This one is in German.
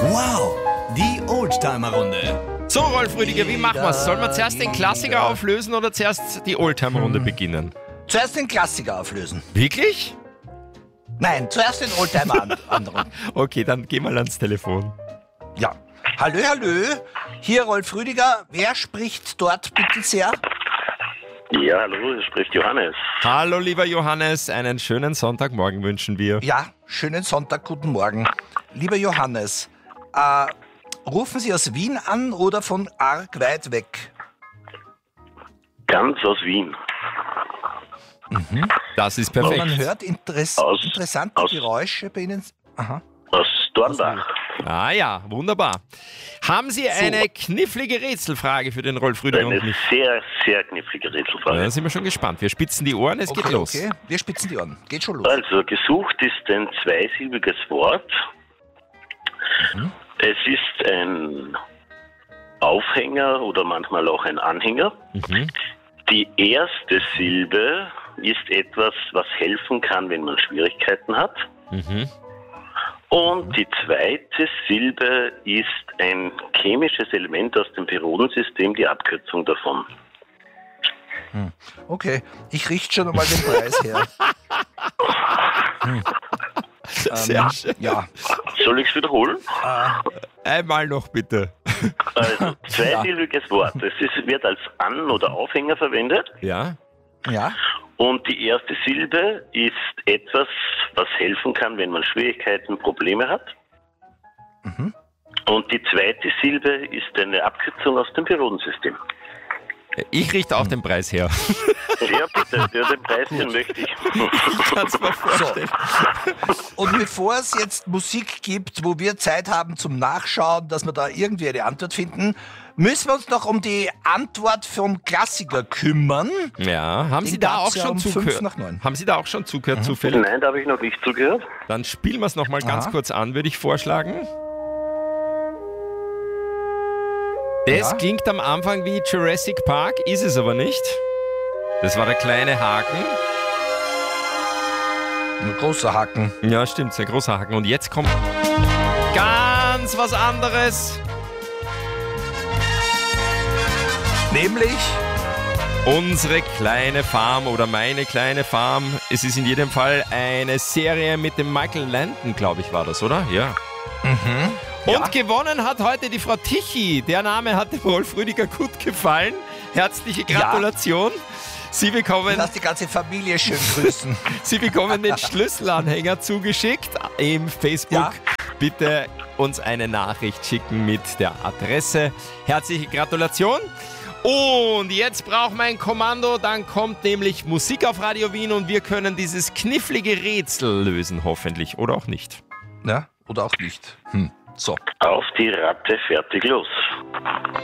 Wow, die Oldtimer-Runde. So, Rolf Rüdiger, wie machen wir's? Sollen wir zuerst den Klassiker auflösen oder zuerst die Oldtimer-Runde beginnen? Zuerst den Klassiker auflösen. Wirklich? Nein, zuerst den Oldtimer anderen. Okay, dann geh mal ans Telefon. Ja. Hallo. Hier Rolf Rüdiger. Wer spricht dort bitte sehr? Ja, hallo, hier spricht Johannes. Hallo, lieber Johannes, einen schönen Sonntagmorgen wünschen wir. Ja, schönen Sonntag, guten Morgen. Lieber Johannes, rufen Sie aus Wien an oder von arg weit weg? Ganz aus Wien. Das ist Man perfekt. hört interessante Geräusche bei Ihnen. Aha. Aus Dornbach. Ah ja, wunderbar. Haben Sie eine knifflige Rätselfrage für den Rolf Rüdiger Eine und mich? sehr, sehr knifflige Ja, Rätselfrage. da sind wir schon gespannt. Wir spitzen die Ohren, es geht los. Okay, wir spitzen die Ohren. Geht schon los. Also, gesucht ist ein zweisilbiges Wort. Es ist ein Aufhänger oder manchmal auch ein Anhänger. Die erste Silbe ist etwas, was helfen kann, wenn man Schwierigkeiten hat. Und die zweite Silbe ist ein chemisches Element aus dem Periodensystem, die Abkürzung davon. Okay, ich richte schon einmal den Preis her. Sehr schön. Ja, Soll ich es wiederholen? Einmal noch bitte. Also, zweisilbiges Wort. Wird als An- oder Aufhänger verwendet. Ja? ja. Und die erste Silbe ist etwas, was helfen kann, wenn man Schwierigkeiten, Probleme hat. Und die zweite Silbe ist eine Abkürzung aus dem Periodensystem. Ich richte auch den Preis her. Ja, bitte, ja, den Preis, den möchte ich. Ich kann es mir vorstellen. Und bevor es jetzt Musik gibt, wo wir Zeit haben zum Nachschauen, dass wir da irgendwie eine Antwort finden, müssen wir uns noch um die Antwort vom Klassiker kümmern. Ja, haben Sie Den da auch gab's ja schon um zugehört? 8:55. Haben Sie da auch schon zugehört zufällig? Nein, da habe ich noch nicht zugehört. Dann spielen wir es nochmal ganz kurz an, würde ich vorschlagen. Das klingt am Anfang wie Jurassic Park, ist es aber nicht. Das war der kleine Haken. Ein großer Haken. Ja, stimmt, ein großer Haken. Und jetzt kommt ganz was anderes. Nämlich, Unsere kleine Farm oder meine kleine Farm. Es ist in jedem Fall eine Serie mit dem Michael Landon, glaube ich, war das, oder? Ja. Und gewonnen hat heute die Frau Tichy. Der Name hat dem Rolf Rüdiger gut gefallen. Herzliche Gratulation. Sie bekommen, lass die ganze Familie schön grüßen. Sie bekommen den Schlüsselanhänger zugeschickt im Facebook. Ja. Bitte uns eine Nachricht schicken mit der Adresse. Herzliche Gratulation. Und jetzt brauchen wir ein Kommando, dann kommt nämlich Musik auf Radio Wien und wir können dieses knifflige Rätsel lösen, hoffentlich. Oder auch nicht. Ja, oder auch nicht. So. Auf die Ratte, fertig, los.